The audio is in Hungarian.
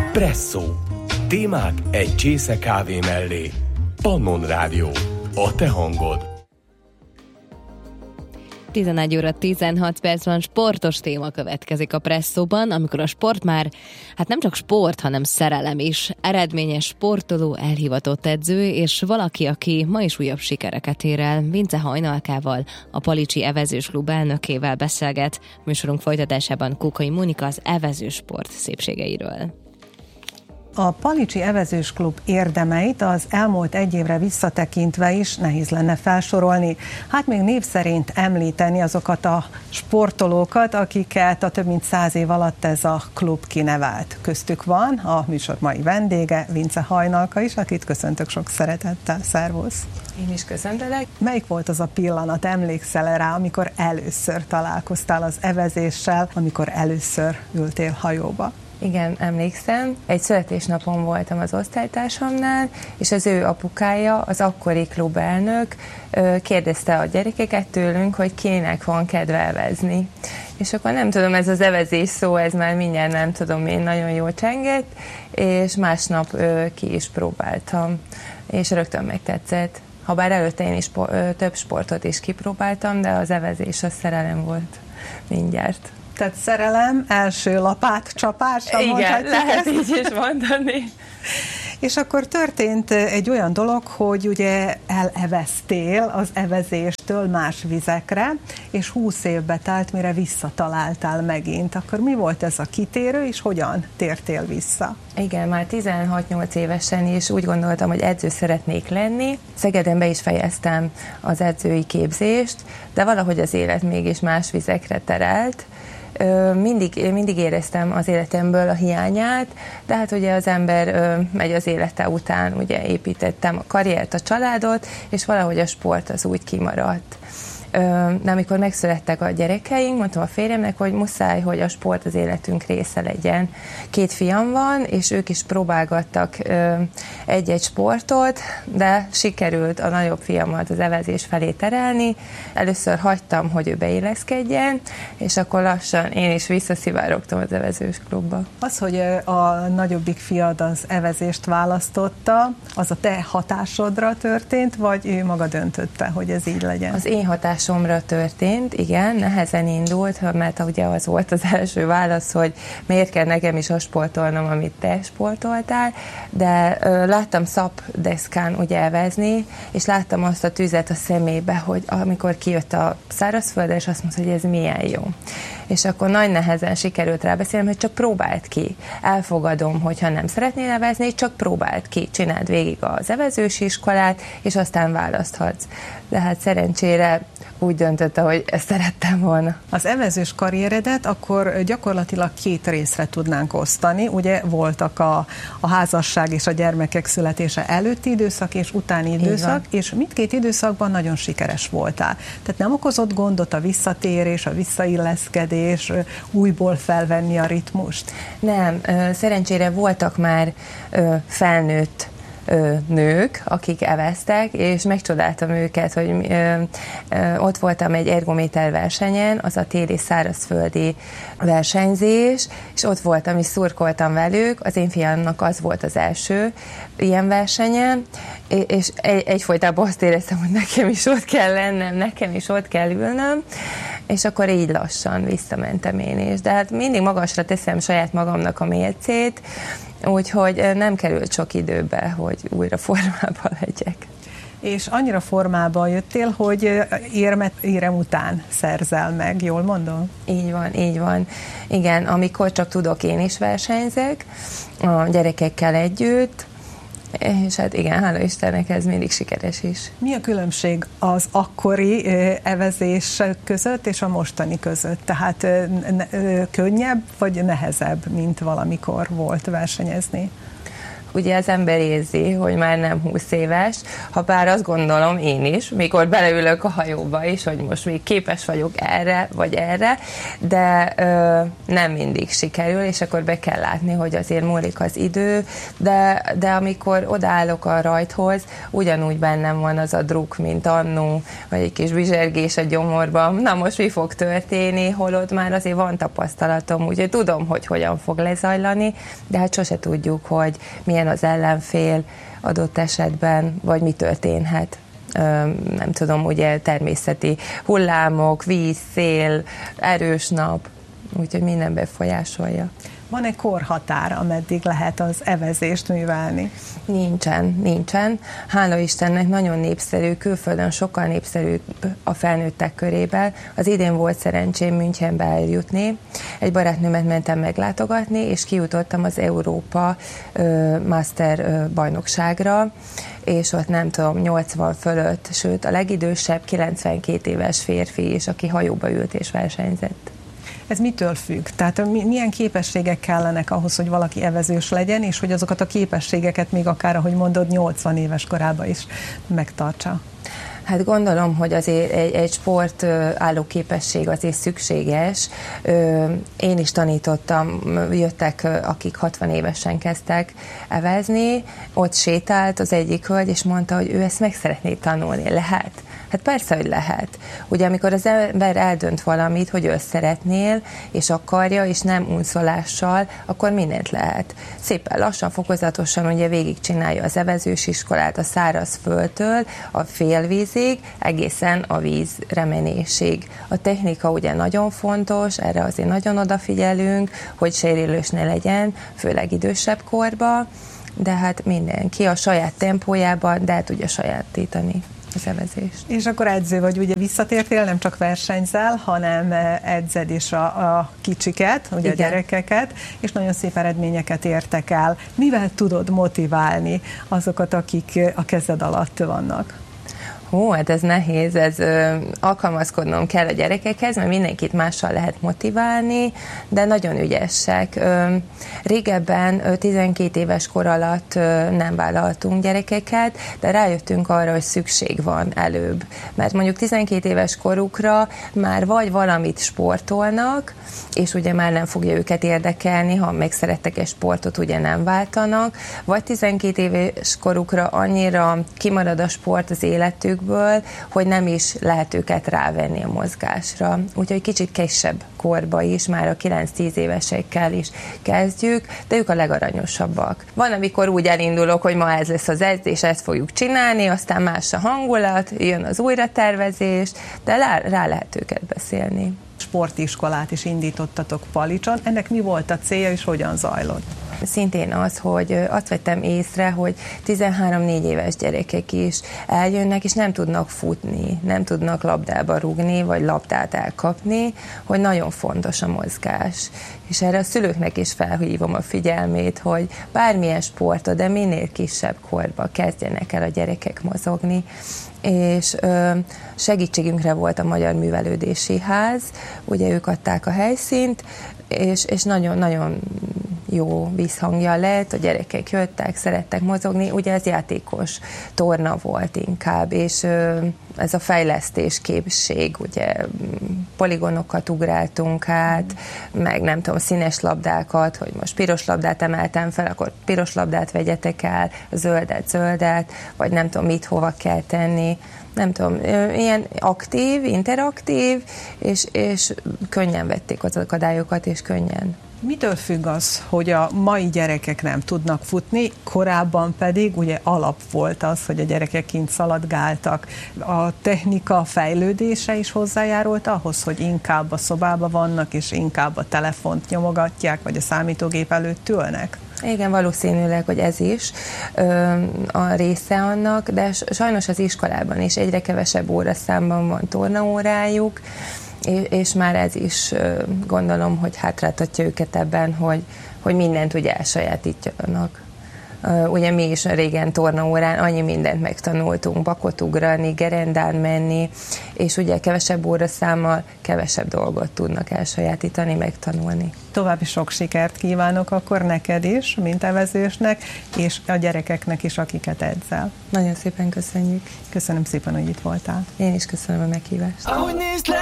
Presszó. Témák egy csésze kávé mellé. Pannon Rádió. A te hangod. 11 óra 16 percben sportos téma következik a Presszóban, amikor a sport már, nem csak sport, hanem szerelem is. Eredményes sportoló, elhivatott edző, és valaki, aki ma is újabb sikereket ér el. Vince Hajnalkával, a Palicsi Evezősklub elnökével beszélget. Műsorunk folytatásában Kókai Mónika az evezősport szépségeiről. A Palicsi Evezősklub érdemeit az elmúlt egy évre visszatekintve is nehéz lenne felsorolni. Még név szerint említeni azokat a sportolókat, akiket a több mint 100 év alatt ez a klub kinevelt. Köztük van a műsor mai vendége, Vince Hajnalka is, akit köszöntök sok szeretettel. Szervusz! Én is köszöntelek. Melyik volt az a pillanat, emlékszel rá, amikor először találkoztál az evezéssel, amikor először ültél hajóba? Igen, emlékszem. Egy születésnapon voltam az osztálytársamnál, és az ő apukája, az akkori klubelnök kérdezte a gyerekeket tőlünk, hogy kinek van kedve evezni. És akkor nem tudom, ez az evezés szó, ez már mindjárt nem tudom én, nagyon jól csengett, és másnap ki is próbáltam, és rögtön megtetszett. Habár előtte én is több sportot is kipróbáltam, de az evezés, az szerelem volt mindjárt. Tehát szerelem, első lapátcsapásra igen, lehet így is mondani. És akkor történt egy olyan dolog, hogy ugye eleveztél az evezéstől más vizekre, és 20 évbe telt, mire visszataláltál megint. Akkor mi volt ez a kitérő, és hogyan tértél vissza? Igen, már 16-8 évesen is úgy gondoltam, hogy edző szeretnék lenni. Szegeden be is fejeztem az edzői képzést, de valahogy az élet mégis más vizekre terelt. Mindig éreztem az életemből a hiányát, de hát ugye az ember megy az élete után, ugye építettem a karriert, a családot, és valahogy a sport az úgy kimaradt. De amikor megszülettek a gyerekeink, mondtam a férjemnek, hogy muszáj, hogy a sport az életünk része legyen. 2 fiam van, és ők is próbálgattak egy-egy sportot, de sikerült a nagyobb fiamat az evezés felé terelni. Először hagytam, hogy ő beilleszkedjen, és akkor lassan én is visszaszivárogtam az evezősklubba. Az, hogy a nagyobbik fiad az evezést választotta, az a te hatásodra történt, vagy ő maga döntötte, hogy ez így legyen? Az én hatásomra történt, igen, nehezen indult, mert ugye az volt az első válasz, hogy miért kell nekem is azt sportolnom, amit te sportoltál, de láttam szapdeszkán ugye evezni, és láttam azt a tüzet a szemébe, hogy amikor kijött a szárazföldre, és azt mondta, hogy ez milyen jó. És akkor nagy nehezen sikerült rábeszélnem, hogy csak próbáld ki. Elfogadom, hogyha nem szeretnél evezni, csak próbáld ki, csináld végig az evezős iskolát, és aztán választhatsz. De hát szerencsére úgy döntötte, hogy ezt szerettem volna. Az evezős karrieredet akkor gyakorlatilag 2 részre tudnánk osztani. Ugye voltak a házasság és a gyermekek születése előtti időszak és utáni időszak, és mindkét időszakban nagyon sikeres voltál. Tehát nem okozott gondot a visszatérés, a visszailleszkedés, újból felvenni a ritmust? Nem, szerencsére voltak már felnőtt nők, akik eveztek, és megcsodáltam őket, hogy ott voltam egy ergométer versenyen, az a téli szárazföldi versenyzés, és ott voltam, és szurkoltam velük, az én fiamnak az volt az első ilyen versenyen, és egyfolytában azt éreztem, hogy nekem is ott kell lennem, nekem is ott kell ülnöm, és akkor így lassan visszamentem én is. De hát mindig magasra teszem saját magamnak a mércét, úgyhogy nem került sok időbe, hogy újra formában legyek. És annyira formába jöttél, hogy érem után szerzel meg, jól mondom? Így van. Igen, amikor csak tudok, én is versenyzek a gyerekekkel együtt, és hát igen, hála Istennek ez mindig sikeres is. Mi a különbség az akkori evezés között és a mostani között? Tehát könnyebb vagy nehezebb, mint valamikor volt versenyezni? Ugye az ember érzi, hogy már nem 20 éves, ha bár azt gondolom én is, mikor beleülök a hajóba is, hogy most még képes vagyok erre vagy erre, de nem mindig sikerül, és akkor be kell látni, hogy azért múlik az idő, de amikor odaállok a rajthoz, ugyanúgy bennem van az a druk, mint annó, vagy egy kis bizsergés a gyomorban, na most mi fog történni, holott már azért van tapasztalatom, úgyhogy tudom, hogy hogyan fog lezajlani, de hát sose tudjuk, hogy milyen az ellenfél adott esetben, vagy mi történhet. Nem tudom, ugye természeti hullámok, víz, szél, erős nap, úgyhogy minden befolyásolja. Van-e korhatár, ameddig lehet az evezést művelni? Nincsen. Hála Istennek nagyon népszerű, külföldön sokkal népszerűbb a felnőttek körében. Az idén volt szerencsém Münchenbe eljutni. Egy barátnőmet mentem meglátogatni, és kijutottam az Európa Master bajnokságra, és ott nem tudom, 80 fölött, sőt a legidősebb 92 éves férfi is, aki hajóba ült és versenyzett. Ez mitől függ? Tehát milyen képességek kellenek ahhoz, hogy valaki evezős legyen, és hogy azokat a képességeket még akár, ahogy mondod, 80 éves korában is megtartsa? Hát gondolom, hogy azért egy sport álló képesség azért szükséges. Én is tanítottam, jöttek, akik 60 évesen kezdtek evezni, ott sétált az egyik hölgy, és mondta, hogy ő ezt meg szeretné tanulni. Lehet? Hát persze, hogy lehet. Ugye amikor az ember eldönt valamit, hogy ő szeretnél, és akarja, és nem unszolással, akkor mindent lehet. Szépen lassan, fokozatosan ugye végigcsinálja az evezős iskolát a száraz földtől, a félvízig, egészen a vízre menésig. A technika ugye nagyon fontos, erre azért nagyon odafigyelünk, hogy sérülős ne legyen, főleg idősebb korban, de hát mindenki a saját tempójában, de el tudja sajátítani az evezést. És akkor edző vagy, ugye visszatértél, nem csak versenyzel, hanem edzed is a kicsiket, ugye igen, a gyerekeket, és nagyon szép eredményeket értek el. Mivel tudod motiválni azokat, akik a kezed alatt vannak? Hát ez nehéz, alkalmazkodnom kell a gyerekekhez, mert mindenkit mással lehet motiválni, de nagyon ügyesek. Régebben 12 éves kor alatt nem vállaltunk gyerekeket, de rájöttünk arra, hogy szükség van előbb. Mert mondjuk 12 éves korukra már vagy valamit sportolnak, és ugye már nem fogja őket érdekelni, ha megszerettek egy sportot, ugye nem váltanak, vagy 12 éves korukra annyira kimarad a sport az életükből, hogy nem is lehet őket rávenni a mozgásra. Úgyhogy kicsit kisebb korba is, már a 9-10 évesekkel is kezdjük, de ők a legaranyosabbak. Van, amikor úgy elindulok, hogy ma ez lesz az edzés, ezt fogjuk csinálni, aztán más a hangulat, jön az újratervezés, de rá lehet őket beszélni. Sportiskolát is indítottatok Palicson. Ennek mi volt a célja, és hogyan zajlott? Szintén az, hogy azt vettem észre, hogy 13-4 éves gyerekek is eljönnek, és nem tudnak futni, nem tudnak labdába rúgni, vagy labdát elkapni, hogy nagyon fontos a mozgás. És erre a szülőknek is felhívom a figyelmét, hogy bármilyen sportot, de minél kisebb korba kezdjenek el a gyerekek mozogni, és segítségünkre volt a Magyar Művelődési Ház, ugye ők adták a helyszínt, és nagyon-nagyon jó visszhangja lett, a gyerekek jöttek, szerettek mozogni, ugye ez játékos torna volt inkább, és ez a fejlesztés képesség, ugye poligonokat ugráltunk át, meg nem tudom, színes labdákat, hogy most piros labdát emeltem fel, akkor piros labdát vegyetek el, zöldet, vagy nem tudom, mit hova kell tenni, nem tudom, ilyen aktív, interaktív, és könnyen vették az akadályokat, és könnyen. Mitől függ az, hogy a mai gyerekek nem tudnak futni, korábban pedig ugye alap volt az, hogy a gyerekek kint szaladgáltak. A technika fejlődése is hozzájárult ahhoz, hogy inkább a szobában vannak, és inkább a telefont nyomogatják, vagy a számítógép előtt ülnek? Igen, valószínűleg, hogy ez is a része annak, de sajnos az iskolában is egyre kevesebb óraszámban van tornaórájuk, és már ez is gondolom, hogy hátráltatja őket ebben, hogy mindent ugye elsajátítjanak. Ugye mi is régen tornaórán annyi mindent megtanultunk, bakot ugrani, gerendán menni, és ugye kevesebb óraszámmal kevesebb dolgot tudnak elsajátítani, megtanulni. További sok sikert kívánok akkor neked is, mint evezősnek, és a gyerekeknek is, akiket edzel. Nagyon szépen köszönjük. Köszönöm szépen, hogy itt voltál. Én is köszönöm a meghívást.